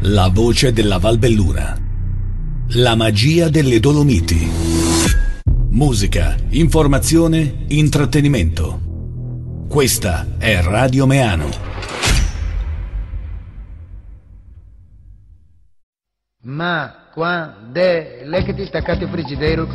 La voce della Val Belluna. La magia delle Dolomiti. Musica, informazione, intrattenimento. Questa è Radio Meano. Ma quando è lei che ti staccate il frigidaire